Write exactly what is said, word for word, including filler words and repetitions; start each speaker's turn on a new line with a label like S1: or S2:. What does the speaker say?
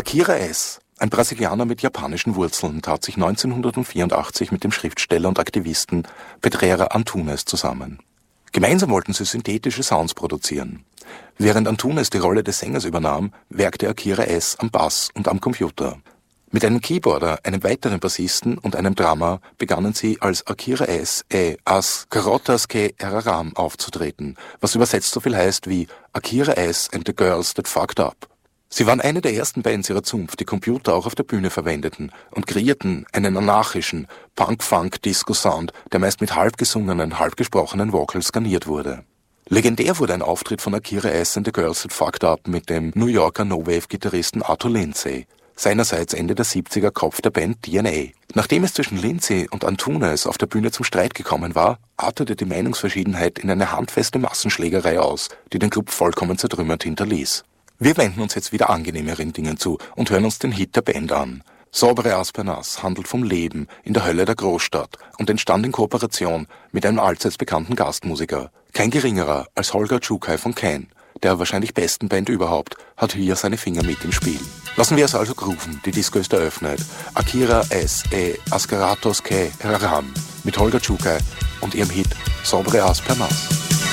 S1: Akira S., ein Brasilianer mit japanischen Wurzeln, tat sich neunzehnhundertvierundachtzig mit dem Schriftsteller und Aktivisten Pedreira Antunes zusammen. Gemeinsam wollten sie synthetische Sounds produzieren. Während Antunes die Rolle des Sängers übernahm, werkte Akira S. am Bass und am Computer. Mit einem Keyboarder, einem weiteren Bassisten und einem Drummer begannen sie als Akira S. e as Garotas que Eraram aufzutreten, was übersetzt so viel heißt wie Akira S. and the Girls That Fucked Up. Sie waren eine der ersten Bands ihrer Zunft, die Computer auch auf der Bühne verwendeten und kreierten einen anarchischen Punk-Funk-Disco-Sound, der meist mit halb gesungenen, halb gesprochenen Vocals garniert wurde. Legendär wurde ein Auftritt von Akira S. and the Girls That Fucked Up mit dem New Yorker No-Wave-Gitarristen Arthur Lindsay, seinerseits Ende der siebziger Kopf der Band D N A. Nachdem es zwischen Lindsay und Antunes auf der Bühne zum Streit gekommen war, artete die Meinungsverschiedenheit in eine handfeste Massenschlägerei aus, die den Club vollkommen zertrümmert hinterließ. Wir wenden uns jetzt wieder angenehmeren Dingen zu und hören uns den Hit der Band an. Sobre as Pernas handelt vom Leben in der Hölle der Großstadt und entstand in Kooperation mit einem allseits bekannten Gastmusiker. Kein geringerer als Holger Czukay von Can, der wahrscheinlich besten Band überhaupt, hat hier seine Finger mit im Spiel. Lassen wir es also grooven, die Disco ist eröffnet. Akira S. e as Garotas que Eraram mit Holger Czukay und ihrem Hit Sobre as Pernas.